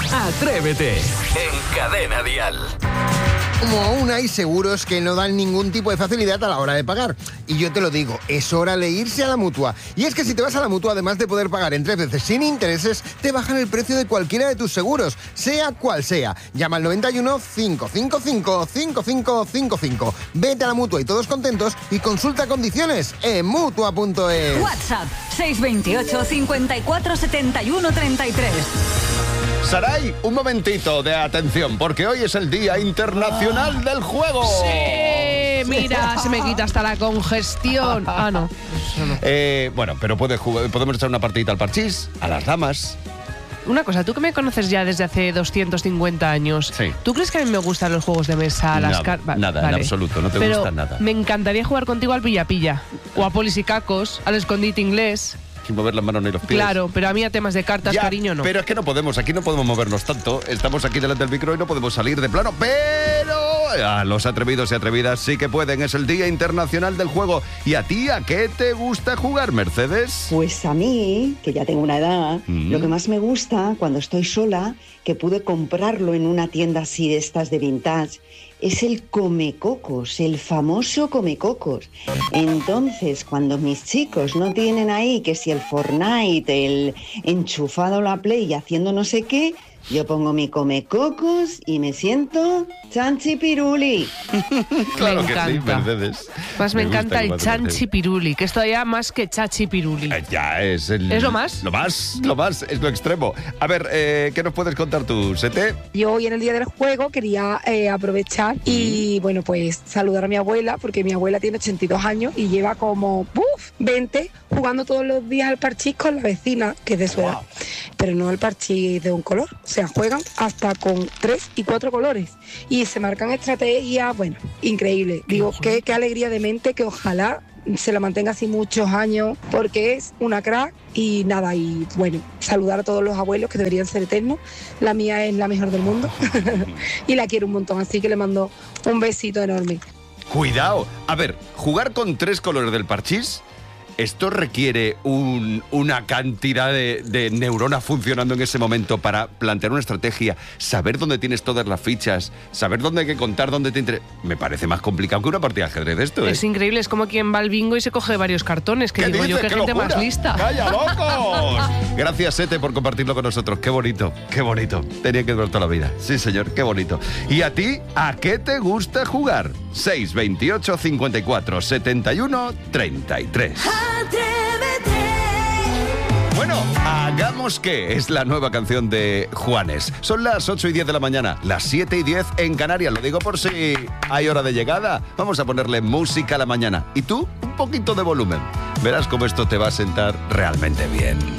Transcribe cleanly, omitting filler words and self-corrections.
Atrévete en Cadena Dial. Como aún hay seguros que no dan ningún tipo de facilidad a la hora de pagar. Y yo te lo digo, es hora de irse a la Mutua. Y es que si te vas a la Mutua, además de poder pagar en 3 veces sin intereses, te bajan el precio de cualquiera de tus seguros, sea cual sea. Llama al 91 555 5555. Vete a la Mutua y todos contentos y consulta condiciones en Mutua.es. WhatsApp 628 54 71 33. Saray, un momentito de atención, porque hoy es el Día Internacional del Juego. Sí, mira, se me quita hasta la congestión. No. Eso no. Bueno, pero podemos echar una partidita al parchís, a las damas. Una cosa, tú que me conoces ya desde hace 250 años, sí. ¿Tú crees que a mí me gustan los juegos de mesa, las cartas? Nada, en absoluto, no te gusta nada. Me encantaría jugar contigo al pilla-pilla, o a polis y cacos, al escondite inglés. Sin mover las manos ni los pies. Claro, pero a mí a temas de cartas, ya, cariño, no. Pero es que no podemos, aquí no podemos movernos tanto. Estamos aquí delante del micro y no podemos salir de plano. Pero los atrevidos y atrevidas sí que pueden. Es el Día Internacional del Juego. ¿Y a ti a qué te gusta jugar, Mercedes? Pues a mí, que ya tengo una edad, lo que más me gusta cuando estoy sola, que pude comprarlo en una tienda así de estas de vintage, es el comecocos, el famoso comecocos. Entonces, cuando mis chicos no tienen ahí que si el Fortnite, el enchufado la Play haciendo no sé qué, yo pongo mi comecocos y me siento chanchipiruli. Claro me que encanta. sí, Mercedes. Más me encanta el chanchipiruli, que es todavía más que chachipiruli. Ya es el... ¿Es lo más? Lo más, es lo extremo. A ver, ¿qué nos puedes contar tú, Sete? Yo hoy en el Día del Juego quería aprovechar y, bueno, pues saludar a mi abuela, porque mi abuela tiene 82 años y lleva como 20 jugando todos los días al parchís con la vecina, que es de su edad. Pero no el parchís de un color, o sea, juegan hasta con 3 y 4 colores y se marcan estrategias, bueno, increíble. Digo, qué alegría de mente, que ojalá se la mantenga así muchos años, porque es una crack. Y nada, y bueno, saludar a todos los abuelos, que deberían ser eternos. La mía es la mejor del mundo y la quiero un montón, así que le mando un besito enorme. Cuidado. A ver, jugar con 3 colores del parchís, esto requiere una cantidad de neuronas funcionando en ese momento para plantear una estrategia, saber dónde tienes todas las fichas, saber dónde hay que contar, dónde te interesa. Me parece más complicado que una partida de ajedrez esto, ¿eh? Es increíble, es como quien va al bingo y se coge varios cartones, que ¿Qué digo dices? yo, qué gente locura! más lista. ¡Calla, locos! Gracias, Sete, por compartirlo con nosotros. Qué bonito, qué bonito. Tenía que durar toda la vida. Sí, señor, qué bonito. ¿Y a ti, a qué te gusta jugar? 628 54 71 33. Bueno, hagamos que es la nueva canción de Juanes. Son las 8:10 de la mañana, las 7:10 en Canarias. Lo digo por si hay hora de llegada. Vamos a ponerle música a la mañana. Y tú, un poquito de volumen. Verás cómo esto te va a sentar realmente bien.